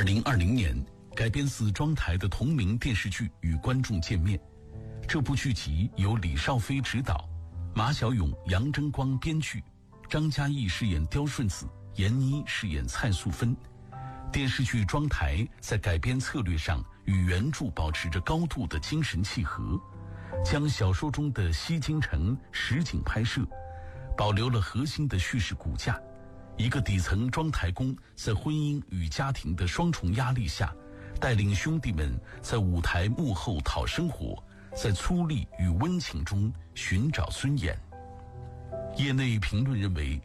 2020年，改编自庄台的同名电视剧与观众见面。这部剧集由李少飞执导，马晓勇、杨争光编剧，张嘉译饰演刁顺子，闫妮饰演蔡素芬。电视剧《庄台》在改编策略上与原著保持着高度的精神契合，将小说中的西京城实景拍摄，保留了核心的叙事骨架。一个底层庄台工在婚姻与家庭的双重压力下，带领兄弟们在舞台幕后讨生活，在粗粝与温情中寻找尊严。业内评论认为，